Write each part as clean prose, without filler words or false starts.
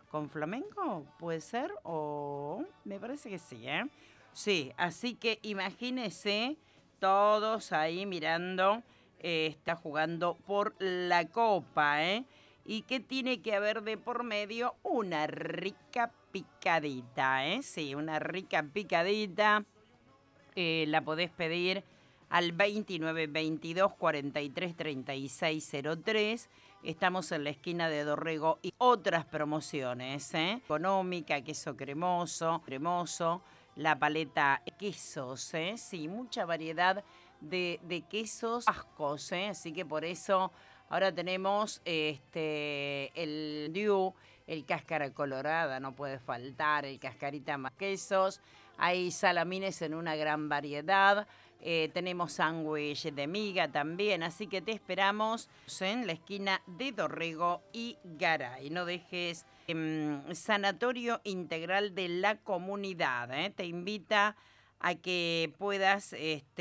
con flamenco, puede ser, o me parece que sí, ¿eh? Sí, así que imagínense todos ahí mirando, está jugando por la copa, ¿eh? ¿Y qué tiene que haber de por medio? Una rica picadita, ¿eh? Sí, una rica picadita. La podés pedir al 29 22 43 36 03. Estamos en la esquina de Dorrego y otras promociones, ¿eh? Económica, queso cremoso, la paleta quesos, ¿eh? Sí, mucha variedad de quesos ascos, ¿eh? Así que por eso ahora tenemos el Dew, el cáscara colorada, no puede faltar, el cascarita más quesos. Hay salamines en una gran variedad. Tenemos sándwich de miga también, así que te esperamos en la esquina de Dorrego y Garay. No dejes Sanatorio Integral de la Comunidad. Te invita a que puedas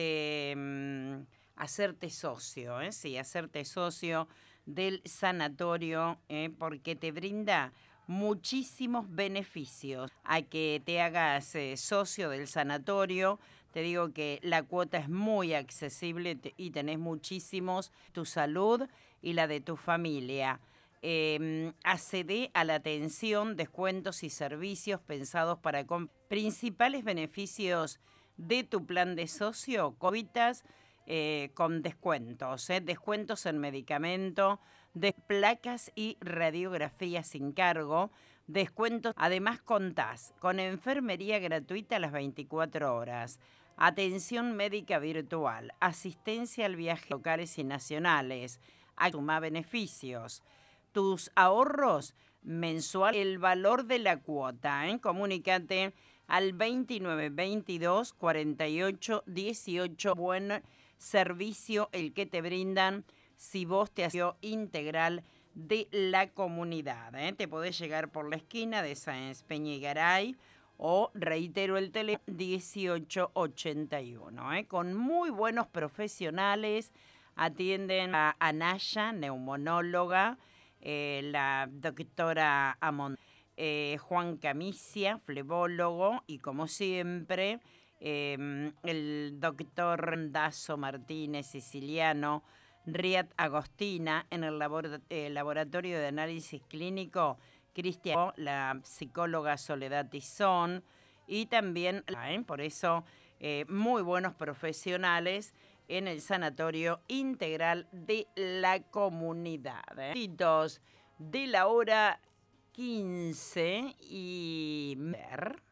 hacerte socio, sí, hacerte socio del sanatorio, porque te brinda muchísimos beneficios. A que te hagas socio del sanatorio, te digo que la cuota es muy accesible y tenés muchísimos, tu salud y la de tu familia. Accede a la atención, descuentos y servicios pensados para principales beneficios de tu plan de socio, covitas con descuentos, descuentos en medicamento, de placas y radiografías sin cargo, descuentos. Además contás con enfermería gratuita a las 24 horas, atención médica virtual, asistencia al viaje locales y nacionales, suma beneficios. Tus ahorros mensuales, el valor de la cuota, comunícate al 29 22 48 18. Buen servicio el que te brindan si vos te haces integral de la comunidad. Te podés llegar por la esquina de Sáenz Peña y Garay o reitero el teléfono 1881. Con muy buenos profesionales, atienden a Anaya, neumonóloga, la doctora Amon, Juan Camicia, flebólogo, y como siempre, el doctor Dazo Martínez, siciliano, Riad Agostina, en el laboratorio de análisis clínico, Cristian, la psicóloga Soledad Tizón, y también, por eso, muy buenos profesionales en el Sanatorio Integral de la Comunidad. De la hora 15 y...